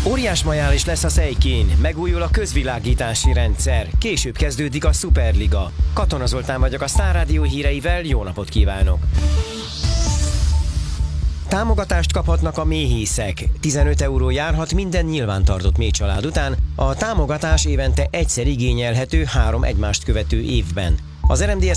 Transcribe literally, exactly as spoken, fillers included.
Óriás majál is lesz a Szejkén, megújul a közvilágítási rendszer, később kezdődik a Szuperliga. Katona Zoltán vagyok a Sztár Rádió híreivel, jó napot kívánok! Támogatást kaphatnak a méhészek. tizenöt euró járhat minden nyilvántartott méhcsalád után. A támogatás évente egyszer igényelhető három egymást követő évben. Az er em dé